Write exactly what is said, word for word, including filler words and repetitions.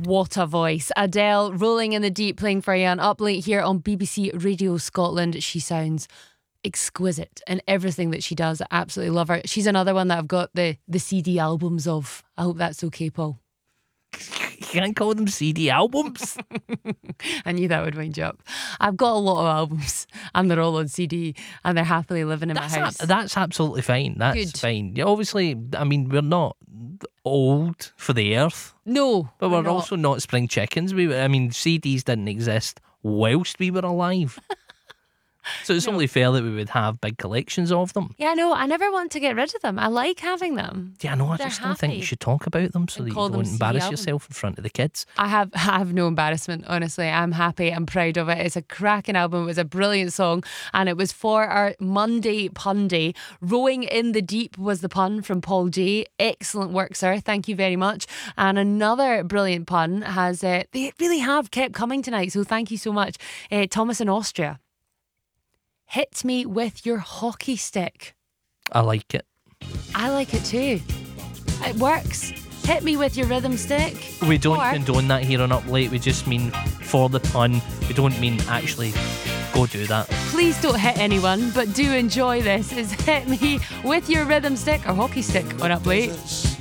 What a voice. Adele, Rolling in the Deep, playing for you on Up Late here on B B C Radio Scotland. She sounds exquisite in everything that she does. I absolutely love her. She's another one that I've got the, the C D albums of. I hope that's okay, Paul. You can't call them C D albums. I knew that would wind you up. I've got a lot of albums and they're all on C D and they're happily living in That's my house. A, that's absolutely fine. That's Good. fine. Yeah, obviously, I mean, we're not old for the earth, No, but we're not. also not spring chickens. We, were- I mean, C Ds didn't exist whilst we were alive. So it's No. only fair that we would have big collections of them. Yeah, no, I never want to get rid of them. I like having them. Yeah, no, I They're just don't think you happy. should talk about them so And that you call them don't C D embarrass albums. yourself in front of the kids. I have I have no embarrassment, honestly. I'm happy. I'm proud of it. It's a cracking album. It was a brilliant song. And it was for our Monday pun day. Rowing in the Deep was the pun from Paul J. Excellent work, sir. Thank you very much. And another brilliant pun has, uh, they really have kept coming tonight. So thank you so much. Uh, Thomas in Austria. Hit me with your hockey stick. I like it. I like it too. It works. Hit me with your rhythm stick. We don't Or- condone that here on Up Late. We just mean for the pun. We don't mean actually go do that. Please don't hit anyone, but do enjoy this. Is hit me with your rhythm stick or hockey stick on Up Late.